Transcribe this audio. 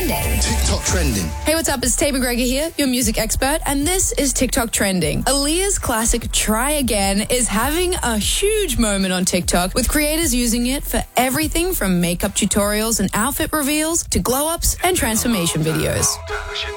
Trending. TikTok Trending. Hey, what's up? It's Tay McGregor here, your music expert, and this is TikTok Trending. Aaliyah's classic Try Again is having a huge moment on TikTok, with creators using it for everything from makeup tutorials and outfit reveals to glow-ups and transformation videos.